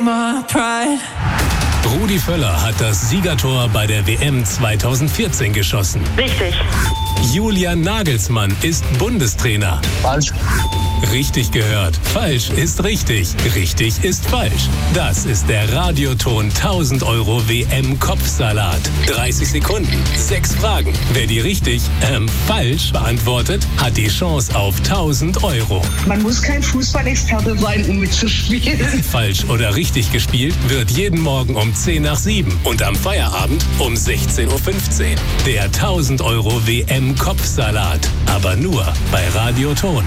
my pride. Rudi Völler hat das Siegertor bei der WM 2014 geschossen. Richtig. Julian Nagelsmann ist Bundestrainer. Falsch. Richtig gehört. Falsch ist richtig. Richtig ist falsch. Das ist der Radioton 1000 Euro WM-Kopfsalat. 30 Sekunden, 6 Fragen. Wer die richtig, falsch beantwortet, hat die Chance auf 1000 Euro. Man muss kein Fußballexperte sein, um mitzuspielen. Falsch oder richtig gespielt wird jeden Morgen um 10 nach 7 und am Feierabend um 16:15 Uhr. Der 1000 Euro WM-Kopfsalat. Aber nur bei Radioton.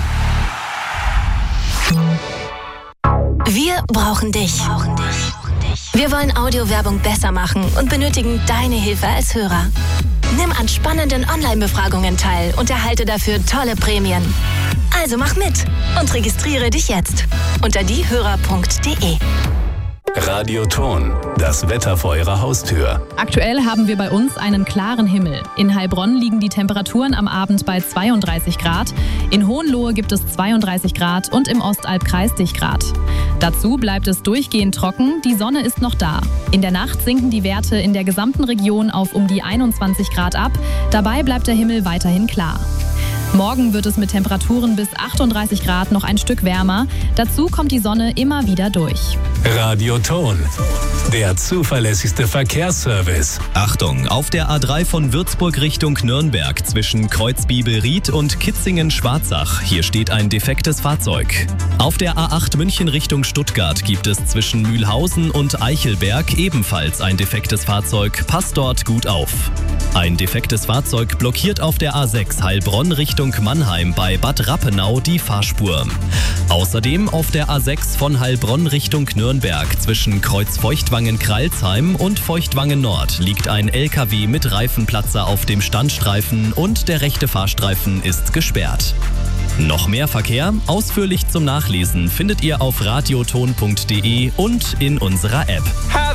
Wir brauchen dich. Wir wollen Audiowerbung besser machen und benötigen deine Hilfe als Hörer. Nimm an spannenden Online-Befragungen teil und erhalte dafür tolle Prämien. Also mach mit und registriere dich jetzt unter diehörer.de. Radioton, das Wetter vor Ihrer Haustür. Aktuell haben wir bei uns einen klaren Himmel. In Heilbronn liegen die Temperaturen am Abend bei 32 Grad. In Hohenlohe gibt es 32 Grad und im Ostalbkreis 30 Grad. Dazu bleibt es durchgehend trocken, die Sonne ist noch da. In der Nacht sinken die Werte in der gesamten Region auf um die 21 Grad ab. Dabei bleibt der Himmel weiterhin klar. Morgen wird es mit Temperaturen bis 38 Grad noch ein Stück wärmer. Dazu kommt die Sonne immer wieder durch. Radioton, der zuverlässigste Verkehrsservice. Achtung, auf der A3 von Würzburg Richtung Nürnberg zwischen Kreuzbiebel-Ried und Kitzingen-Schwarzach. Hier steht ein defektes Fahrzeug. Auf der A8 München Richtung Stuttgart gibt es zwischen Mühlhausen und Eichelberg ebenfalls ein defektes Fahrzeug. Passt dort gut auf. Ein defektes Fahrzeug blockiert auf der A6 Heilbronn Richtung Mannheim bei Bad Rappenau die Fahrspur. Außerdem auf der A6 von Heilbronn Richtung Nürnberg zwischen Kreuzfeuchtwangen-Kralsheim und Feuchtwangen-Nord liegt ein LKW mit Reifenplatzer auf dem Standstreifen und der rechte Fahrstreifen ist gesperrt. Noch mehr Verkehr, ausführlich zum Nachlesen, findet ihr auf radioton.de und in unserer App.